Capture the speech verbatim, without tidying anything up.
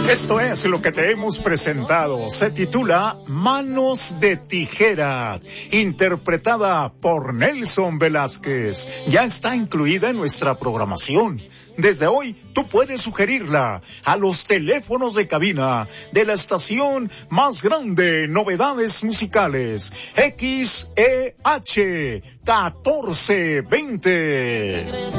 Esto es lo que te hemos presentado. Se titula Manos de Tijera, interpretada por Nelson Velázquez. Ya está incluida en nuestra programación. Desde hoy, tú puedes sugerirla a los teléfonos de cabina de la estación más grande, Novedades Musicales, X E H catorce veinte.